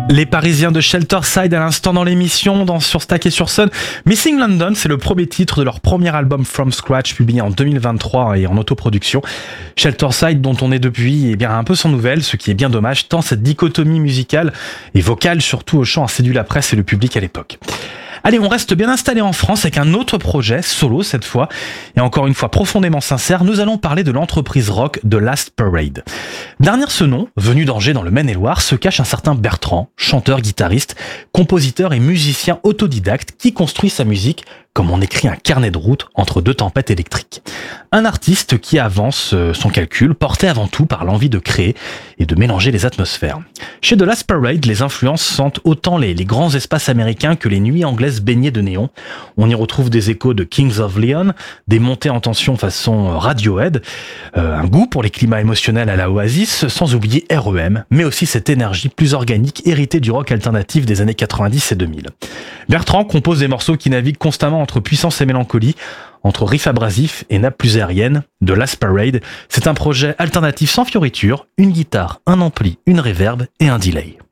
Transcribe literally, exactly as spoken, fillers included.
Les Parisiens de Shelterside à l'instant dans l'émission, dans sur Stack et sur Sun. Missing London, c'est le premier titre de leur premier album From Scratch, publié en deux mille vingt-trois et en autoproduction. Shelterside, dont on est depuis eh bien un peu sans nouvelles, ce qui est bien dommage, tant cette dichotomie musicale et vocale, surtout au chant, a séduit la presse et le public à l'époque. Allez, on reste bien installé en France avec un autre projet, solo cette fois, et encore une fois profondément sincère, nous allons parler de l'entreprise rock The Last Parade. Derrière ce nom, venu d'Angers dans le Maine-et-Loire, se cache un certain Bertrand, chanteur, guitariste, compositeur et musicien autodidacte qui construit sa musique comme on écrit un carnet de route entre deux tempêtes électriques. Un artiste qui avance son calcul, porté avant tout par l'envie de créer et de mélanger les atmosphères. Chez The Last Parade, les influences sentent autant les, les grands espaces américains que les nuits anglaises baignées de néon. On y retrouve des échos de Kings of Leon, des montées en tension façon Radiohead, euh, un goût pour les climats émotionnels à la Oasis, sans oublier R E M, mais aussi cette énergie plus organique héritée du rock alternatif des années quatre-vingt-dix et deux mille. Bertrand compose des morceaux qui naviguent constamment entre puissance et mélancolie, entre riffs abrasifs et nappes plus aériennes. The Last Parade, c'est un projet alternatif sans fioriture, une guitare, un ampli, une reverb et un delay.